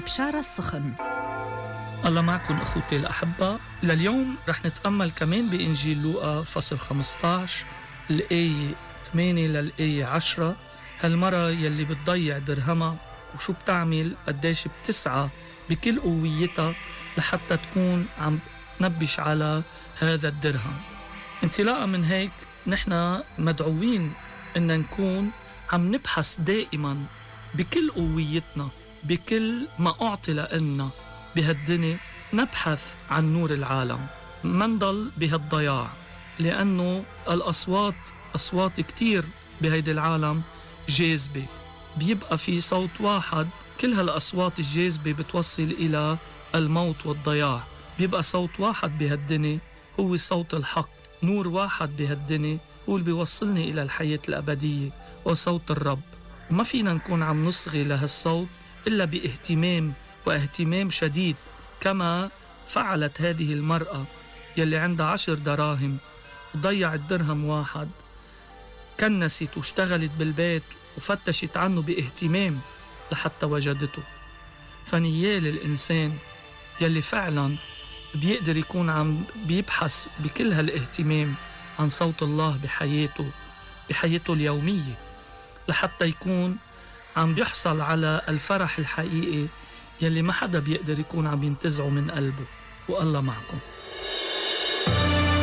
بشارة الصخن. الله معكم أخوتي الأحبة. لليوم رح نتأمل كمان بإنجيل لوقا فصل 15 الآية 8 للآية 10. هالمرة يلي بتضيع درهمها وشو بتعمل، قديش بتسعى بكل قويتها لحتى تكون عم نبش على هذا الدرهم. انطلاقا من هيك نحن مدعوين إن نكون عم نبحث دائما بكل قويتنا، بكل ما أعطي لنا بهالدنيا، نبحث عن نور العالم، ما نضل بهالضياع، لأنه الأصوات أصوات كتير بهيدا العالم جاذبة. بيبقى في صوت واحد، كل هالأصوات الجاذبة بتوصل إلى الموت والضياع. بيبقى صوت واحد بهالدنيا هو صوت الحق، نور واحد بهالدنيا هو اللي بيوصلني إلى الحياة الأبدية، وصوت الرب. ما فينا نكون عم نصغي لهالصوت إلا باهتمام شديد، كما فعلت هذه المرأة يلي عندها 10 دراهم وضيعت درهم واحد، كنست واشتغلت بالبيت وفتشت عنه باهتمام لحتى وجدته. فنيال الإنسان يلي فعلا بيقدر يكون عم بيبحث بكل هالاهتمام عن صوت الله بحياته اليومية، لحتى يكون عم بيحصل على الفرح الحقيقي يلي ما حدا بيقدر يكون عم ينتزعه من قلبه. والله معكم.